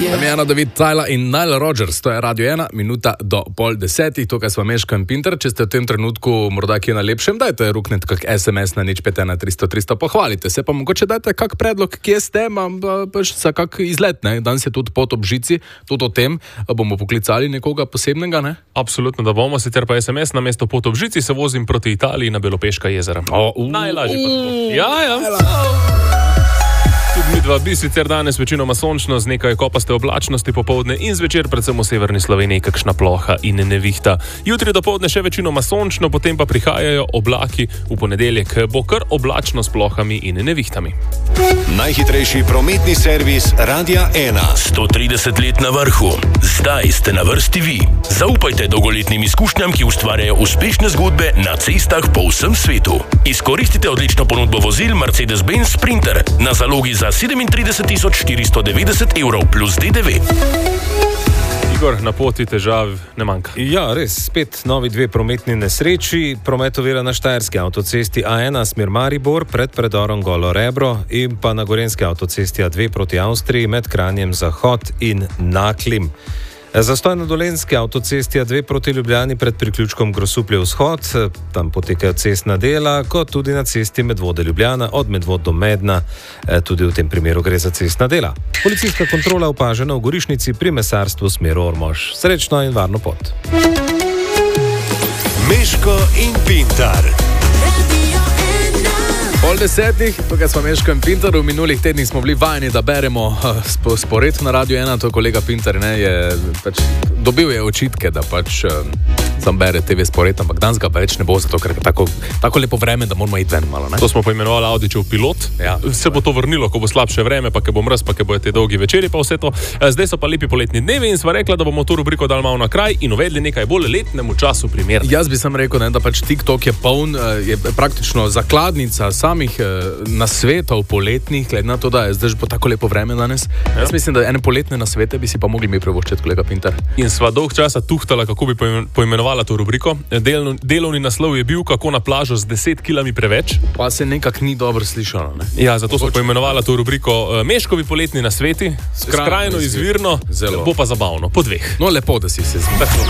Damjana, David, Tyler in Nile Rodgers, to je Radio 1, minuta do 9:30, tukaj smo Meško in Pinter. Če ste v tem trenutku morda kje na lepšem, dajte ruknet kak SMS na 051 300 300, pohvalite se, pa mogoče dajte kak predlog, kje ste, pač za kak izlet, ne? Danes je tudi pot ob žici, tudi o tem bomo poklicali nekoga posebnega, ne? Absolutno, da bomo, sicer pa SMS, na mesto pot ob žici se vozim proti Italiji na Belopeška jezera. Najlažje pa tako. Ja. Tudi mi dva bi sicer danes večinoma sončno z nekaj kopaste oblačnosti popoldne in zvečer predvsem v severni Sloveniji kakšna ploha in nevihta. Jutri dopoldne še večinoma sončno, potem pa prihajajo oblaki, v ponedeljek bo kar oblačno s plohami in nevihtami. Najhitrejši prometni servis Radia 1. 130 let na vrhu. Zdaj ste na vrsti vi. Zaupajte dolgoletnim izkušnjam, ki ustvarjajo uspešne zgodbe na cestah po vsem svetu. Izkoristite odlično ponudbo vozil Mercedes-Benz Sprinter na zalogi za 37 490 evrov plus DDV. Igor, na poti težav ne manjka. Ja, res, spet novi dve prometni nesreči. Promet ovira na štajerski avtocesti A1 smer Maribor pred predorom Golo Rebro in pa na gorenski avtocesti A2 proti Avstriji med Kranjem Zahod in Naklim. Zastoj na dolenski avtocesti A2 proti Ljubljani pred priključkom Grosuplje vzhod, tam potekajo cestna dela, kot tudi na cesti Medvode Ljubljana, od Medvod do Medna, tudi v tem primeru gre za cestna dela. Policijska kontrola opažena v Gorišnici pri mesarstvu smer Ormož. Srečno in varno pot. Meško in Pintar. 9:30, tukaj smo Meško in Pinter. V minulih tednih smo bili vajeni, da beremo spored na Radio 1, to kolega Pinter dobil je očitke, da sam bere TV spored, ampak danes ga več ne bo, zato ker je tako lepo vreme, da moramo iti ven malo. Ne? To smo poimenovali Audičev pilot. Ja. Se bo to vrnilo, ko bo slabše vreme, pa ke bo mraz, pa ke bojo te dolgi večeri, pa vse to. Zdaj so pa lepi poletni dnevi in sva rekla, da bomo to rubriko dali malo na kraj in uvedli nekaj bolj letnemu času primerno. Jaz bi sam rekel, da TikTok je poln, je praktično zakladnica samih nasvetov poletnih, glede na to, da je zdaj že tako lepo vreme danes. Ja. Jaz mislim, da ene poletne nasvete bi si pa mogli mi privoščiti, kolega Pinter. In sva dolg časa tuhtala, kako bi poimenovala to rubriko. Delovni naslov je bil, kako na plažo z 10 kilami preveč. Pa se nekako ni dobro slišalo, ne? Ja, zato smo poimenovala to rubriko Meškovi poletni nasveti, skrajno izvirno, bo pa zabavno, po dveh. No, lepo, da si se